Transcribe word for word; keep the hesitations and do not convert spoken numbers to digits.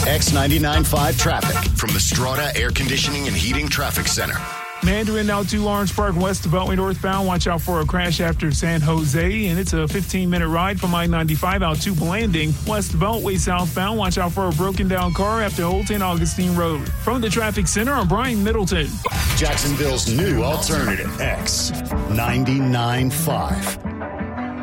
X ninety-nine point five traffic from the Strata Air Conditioning and Heating Traffic Center. Mandarin out to Lawrence Park west of Beltway northbound. Watch out for a crash after San Jose, and it's a fifteen-minute ride from I ninety-five out to Blanding. West Beltway southbound. Watch out for a broken-down car after Old Saint Augustine Road. From the traffic center, I'm Brian Middleton. Jacksonville's new alternative, X ninety-nine point five.